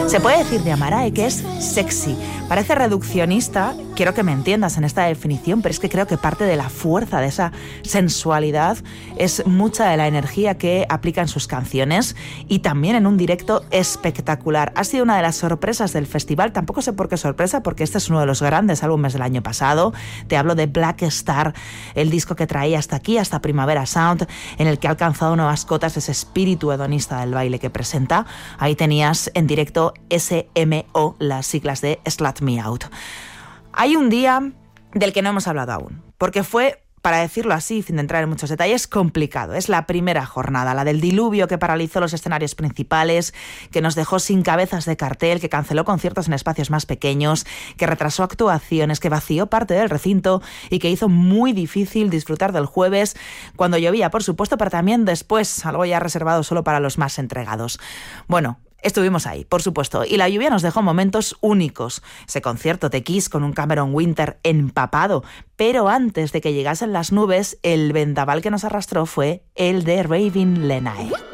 Se puede decir de Amarae que es sexy. Parece reduccionista, quiero que me entiendas en esta definición, pero es que creo que parte de la fuerza de esa sensualidad es mucha de la energía que aplica en sus canciones y también en un directo espectacular. Ha sido una de las sorpresas del festival, tampoco sé por qué sorpresa, porque este es uno de los grandes álbumes del año pasado. Te hablo de Black Star, el disco que traía hasta aquí, hasta Primavera Sound, en el que ha alcanzado nuevas cotas ese espíritu hedonista del baile que presenta. Ahí tenías en directo SMO, las siglas de Slut Me Out. Hay un día del que no hemos hablado aún, porque fue, para decirlo así, sin entrar en muchos detalles, complicado. Es la primera jornada, la del diluvio que paralizó los escenarios principales, que nos dejó sin cabezas de cartel, que canceló conciertos en espacios más pequeños, que retrasó actuaciones, que vació parte del recinto y que hizo muy difícil disfrutar del jueves, cuando llovía, por supuesto, pero también después, algo ya reservado solo para los más entregados. Bueno, estuvimos ahí, por supuesto, y la lluvia nos dejó momentos únicos. Ese concierto de Kiss con un Cameron Winter empapado, pero antes de que llegasen las nubes, el vendaval que nos arrastró fue el de Raving Lenae.